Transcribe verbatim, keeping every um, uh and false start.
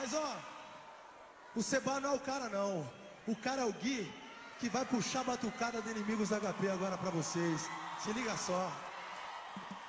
Mas ó, o Seba não é o cara não. O cara é o Gui, que vai puxar a batucada de Inimigos da H P agora pra vocês. Se liga só.